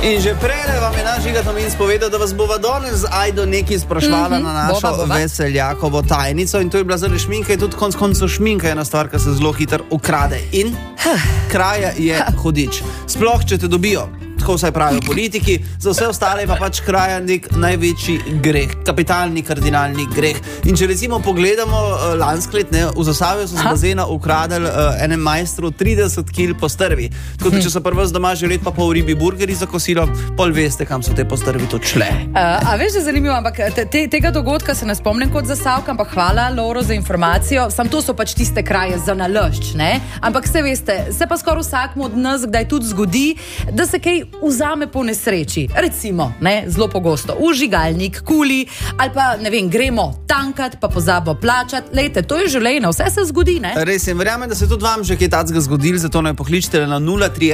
In že prej vam je naš Žiga Tomin povedal, da vas bova danes Ajdo nekaj sprašvala na našo veseljakovo tajnico in to je bila zelo šminka in tudi konc koncev šminka je ena stvar, ki se zelo hitro ukrade in kraja je hudič. Sploh, če te dobijo. Tako vsaj pravijo politiki, za vse ostale pa pač kraja nek največji greh, kapitalni, kardinalni greh. In če recimo pogledamo lansko let, v Zasavju so z bazena ukradli enem majstru 30 kil postrvi. Tako da če so prvo z doma že let pa pol ribi burgeri za kosilo, pol veste, kam so te postrvi to šle. A veš, da je zanimivo, ampak tega dogodka se ne spomnim kot Zasavka, ampak hvala, Loro, za informacijo. Sam to so pač tiste kraje za nalašč, ne? Ampak se veste, se pa skoraj vsakmu od nas kdaj tudi zgodi, da se kaj vzame po nesreči. Recimo, ne, zelo pogosto, vžigalnik, kuli, ali pa, ne vem, gremo tankat, pa pozabo plačati. Lejte, to je življenje, vse se zgodi, ne? Res je, verjamem, da se tudi vam že kaj tacga zgodil, zato naj pokličite na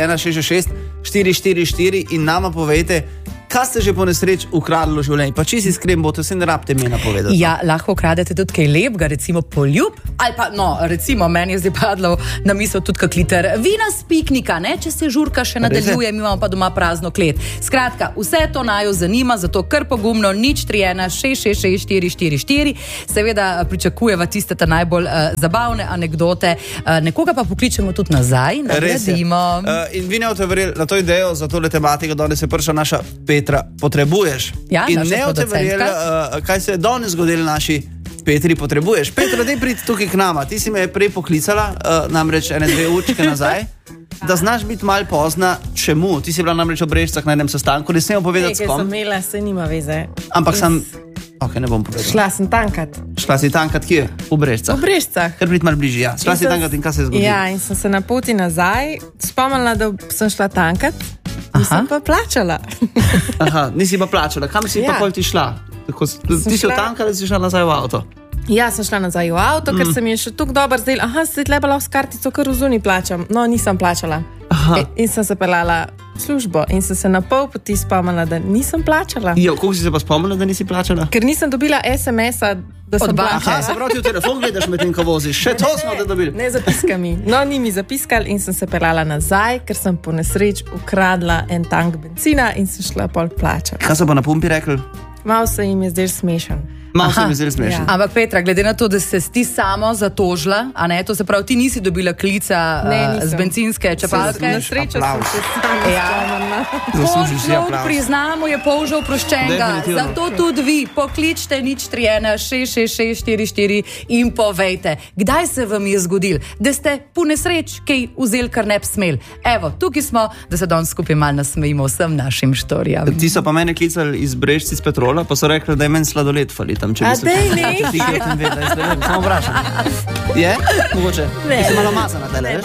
031 666 444 in nama povejte, kaj ste že po nesreč ukradli v življenju. Pa čisto iskren bote, se ne rabite mi napovedati. Ja, lahko ukradete tudi kaj lepega, recimo poljub, ali pa, no, recimo, meni je zdaj padlo na misel tudi kak liter vina s piknika, ne, če se žurka še nadaljuje, mi imamo pa doma prazno klet. Skratka, vse to naju zanima, zato kar pogumno 031 666 444. Seveda pričakujeva tiste ta najbolj zabavne anekdote, nekoga pa pokličemo tudi nazaj, nagradimo. In vi ne boste verjeli na to idejo, za tole tematiko, danes je prišla naša Petra, potrebuješ. Ja, in ne boste verjeli, kaj se je danes zgodilo naši Petri, potrebuješ. Petra, daj pridi tukaj k nama. Ti si me prej poklicala, namreč 1-2 určke nazaj, da znaš biti malo pozna. Čemu? Ti si bila namreč v Brežicah na enem sestanku, ne smemo povedati s kom. Sem imela, se nima veze. Ampak sem... Ok, ne bom povedal. Šla sem tankat. Šla si tankat kje? V Brežicah? V Brežicah. Kar biti malo bližje, ja. Šla si tankat in kaj se je zgodilo? Ja, in sem se na poti nazaj spomnila, da sem šla tankat. Nisem pa plačala. Aha, nisi pa plačala. Kam si pa pol ti šla? Ti si v tanka, ali si šla nazaj v avto? Ja, sem šla nazaj v avto, ker se mi je še tako dober zdel. Aha, se tle lahko s kartico kar v zunaj plačam. No, nisem plačala. In sem se peljala v službo in sem se na pol poti spomnila, da nisem plačala. Jo, kako si se pa spomnila, da nisi plačala? Ker nisem dobila SMS-a, da sem plačala. Aha, se pravi, ti v telefon gledaš medtem, ko voziš. Še to smo da dobili. Ne zapiska mi. No, ni mi zapiskal in sem se peljala nazaj, ker sem po nesreč ukradla en tank benzina in sem šla pol plačati. Kaj so pa na pumpi rekli? Malo se jim je zdel smešen. Malo se mi zelo smešen. Ja. Ampak Petra, glede na to, da se ti samo zatožila, a ne, to se pravi, ti nisi dobila klica z bencinske čepalke. Na srečo sem se sama. Požno priznamo je polžal proščenga. Zato tudi vi pokličte 031 666 444 in povejte, kdaj se vam je zgodil, da ste po nesreč kaj vzeli, kar ne bi smeli. Evo, tukaj smo, da se danes skupaj malo nasmejimo vsem našim štorijam. Ti so pa mene klicali iz Brežic iz Petrola, pa so rekli, da je meni sladoled fali. Tam, če a dej ne? Samo vprašam. Je? Mogoče? Ne. Si malo mazana, tele, veš?